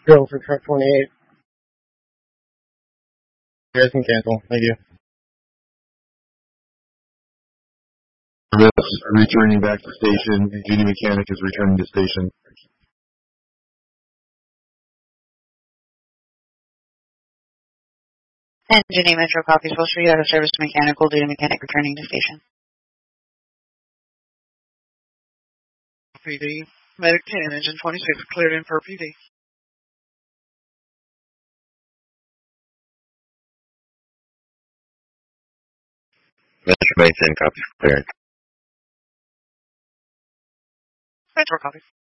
Go for truck 28. You guys can cancel. Thank you. Service returning back to station. Duty mechanic is returning to station. Engine Metro copies. Wilshire, you have a service mechanical. Duty mechanic returning to station. PD. Medic 10, engine 26, cleared in for PD. Metro Bay 10 copies for clearance. Metro copies.